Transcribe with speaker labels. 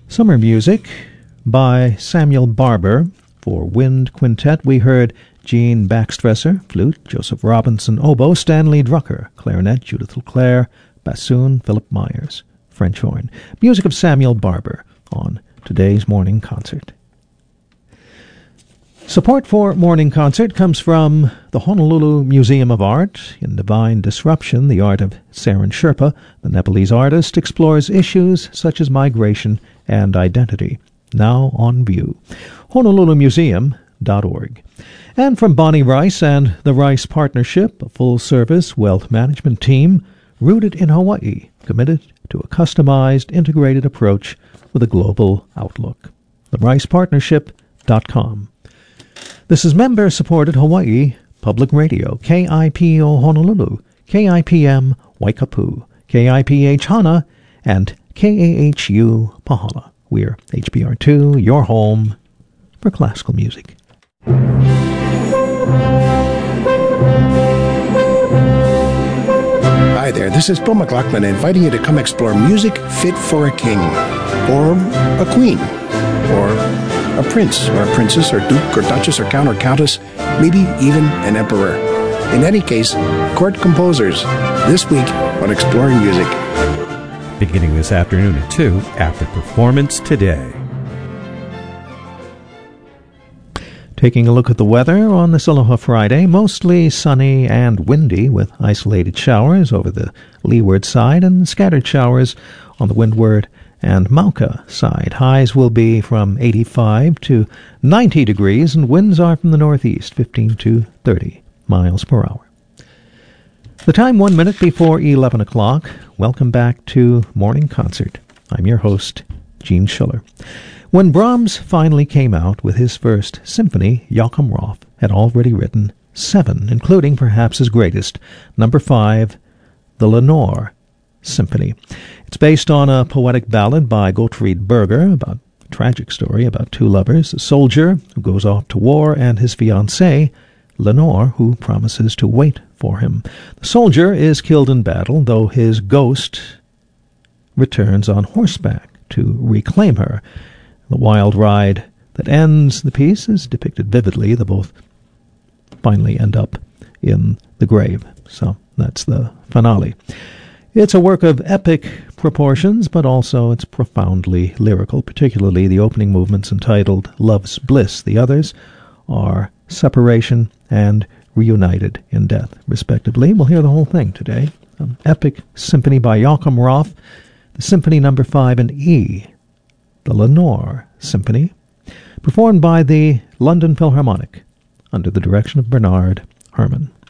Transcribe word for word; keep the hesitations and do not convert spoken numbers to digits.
Speaker 1: Summer music by Samuel Barber. For wind quintet, we heard Jean Baxtresser, flute, Joseph Robinson, oboe, Stanley Drucker, clarinet, Judith LeClaire, bassoon, Philip Myers, French horn. Music of Samuel Barber on today's morning concert. Support for Morning Concert comes from the Honolulu Museum of Art. In Divine Disruption, the art of Saren Sherpa, the Nepalese artist explores issues such as migration and identity. Now on view. honolulu museum dot org. And from Bonnie Rice and the Rice Partnership, a full-service wealth management team rooted in Hawaii, committed to a customized, integrated approach with a global outlook. the rice partnership dot com. This is member-supported Hawaii Public Radio, K I P O Honolulu, K I P M Waikapu, K I P H Hana, and K A H U Pahala. We're H B R two, your home for classical music.
Speaker 2: Hi there, this is Bill McLaughlin inviting you to come explore music fit for a king, or a queen, or a prince, or a princess, or duke, or duchess, or count, or countess, maybe even an emperor. In any case, court composers, this week on Exploring Music.
Speaker 3: Beginning this afternoon at two, after Performance Today.
Speaker 1: Taking a look at the weather on this Aloha Friday, mostly sunny and windy with isolated showers over the leeward side and scattered showers on the windward and Mauka side. Highs will be from eighty-five to ninety degrees, and winds are from the northeast, fifteen to thirty miles per hour. The time one minute before eleven o'clock. Welcome back to Morning Concert. I'm your host, Gene Schiller. When Brahms finally came out with his first symphony, Joachim Roth had already written seven, including perhaps his greatest, number five, the Lenore Symphony. It's based on a poetic ballad by Gottfried Berger about a tragic story about two lovers, a soldier who goes off to war and his fiancée, Lenore, who promises to wait for him. The soldier is killed in battle, though his ghost returns on horseback to reclaim her. The wild ride that ends the piece is depicted vividly. The both finally end up in the grave. So that's the finale. It's a work of epic proportions, but also it's profoundly lyrical, particularly the opening movements entitled Love's Bliss. The others are Separation and Reunited in Death, respectively. We'll hear the whole thing today. An epic symphony by Joachim Roth, the Symphony Number five in E, the Lenore Symphony, performed by the London Philharmonic under the direction of Bernard Herrmann.